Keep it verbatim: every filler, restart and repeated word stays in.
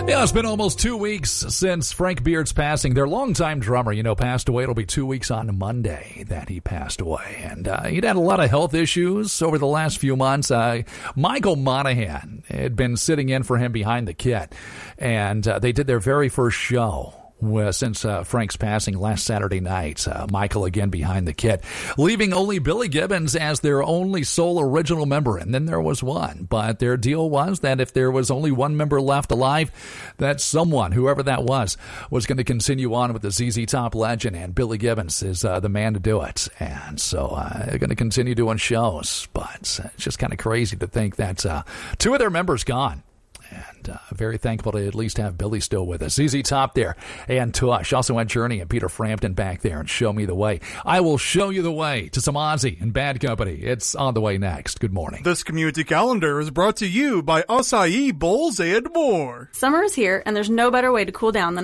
Yeah, it's been almost two weeks since Frank Beard's passing. Their longtime drummer, you know, passed away. It'll be two weeks on Monday that he passed away. And uh, he'd had a lot of health issues over the last few months. Uh, Michael Monaghan had been sitting in for him behind the kit. And uh, they did their very first show Well, since uh, Frank's passing last Saturday night. Uh, Michael again behind the kit, leaving only Billy Gibbons as their only sole original member. And then there was one. But their deal was that if there was only one member left alive, that someone, whoever that was, was going to continue on with the Z Z Top legend. And Billy Gibbons is uh, the man to do it. And so uh, they're going to continue doing shows. But it's just kind of crazy to think that uh, two of their members gone. And uh, very thankful to at least have Billy still with us. Z Z Top there and Tush. Also went Journey and Peter Frampton back there and Show Me the Way. I will show you the way to some Ozzy and Bad Company. It's on the way next. Good morning. This community calendar is brought to you by Acai Bowls and more. Summer is here, and there's no better way to cool down than